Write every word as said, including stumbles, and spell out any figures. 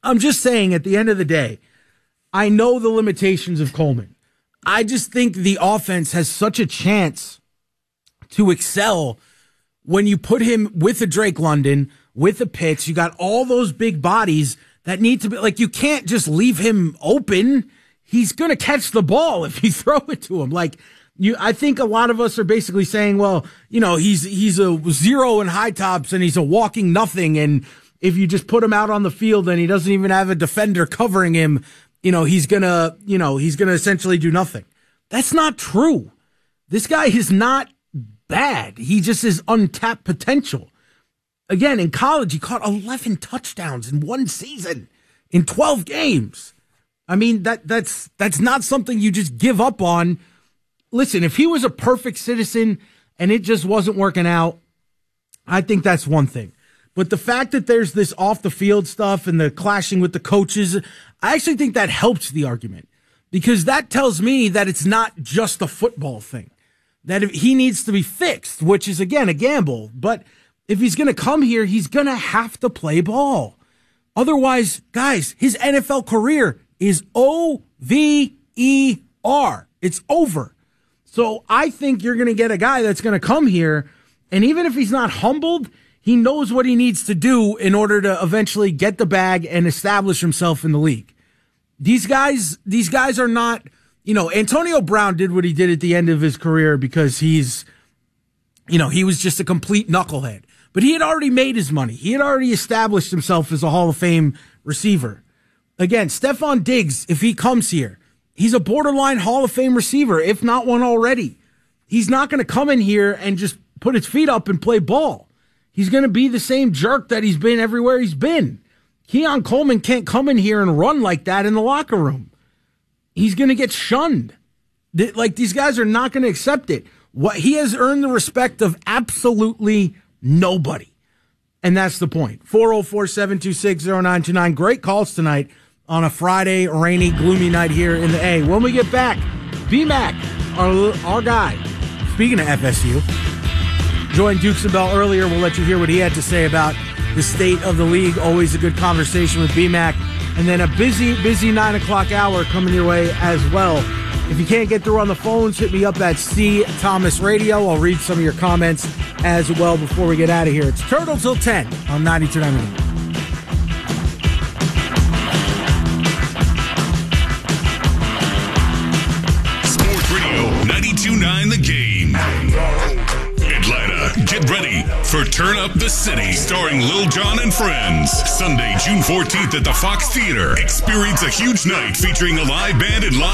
I'm just saying, at the end of the day, I know the limitations of Coleman. I just think the offense has such a chance to excel when you put him with a Drake London, with a Pitts. You got all those big bodies that need to be, like, you can't just leave him open. He's going to catch the ball if you throw it to him. Like, you, I think a lot of us are basically saying, well, you know, he's, he's a zero in high tops and he's a walking nothing. And if you just put him out on the field and he doesn't even have a defender covering him, you know, he's going to, you know, he's going to essentially do nothing. That's not true. This guy is not bad. He just is untapped potential. Again, in college, he caught eleven touchdowns in one season in twelve games. I mean, that that's that's not something you just give up on. Listen, if he was a perfect citizen and it just wasn't working out, I think that's one thing. But the fact that there's this off-the-field stuff and the clashing with the coaches, I actually think that helps the argument, because that tells me that it's not just a football thing, that if he needs to be fixed, which is, again, a gamble. But if he's going to come here, he's going to have to play ball. Otherwise, guys, his N F L career is O V E R. It's over. So I think you're going to get a guy that's going to come here, and even if he's not humbled, he knows what he needs to do in order to eventually get the bag and establish himself in the league. These guys, these guys are not, you know, Antonio Brown did what he did at the end of his career because he's, you know, he was just a complete knucklehead. But he had already made his money. He had already established himself as a Hall of Fame receiver. Again, Stephon Diggs, if he comes here, he's a borderline Hall of Fame receiver, if not one already. He's not going to come in here and just put his feet up and play ball. He's going to be the same jerk that he's been everywhere he's been. Keon Coleman can't come in here and run like that in the locker room. He's going to get shunned. Like, these guys are not going to accept it. What he has earned the respect of absolutely nobody. And that's the point. four oh four, seven two six, oh nine two nine. Great calls tonight on a Friday, rainy, gloomy night here in the A. When we get back, B-Mac, our, our guy, speaking of F S U, joined Dukes and Bell earlier. We'll let you hear what he had to say about the state of the league. Always a good conversation with B-Mac. And then a busy, busy nine o'clock hour coming your way as well. If you can't get through on the phones, hit me up at C Thomas Radio. I'll read some of your comments as well before we get out of here. It's Turtle Till ten on ninety-two point nine. Sports Radio ninety-two point nine The Game. Atlanta, get ready for Turn Up the City, starring Lil Jon and Friends. Sunday, June fourteenth at the Fox Theater. Experience a huge night featuring a live band and live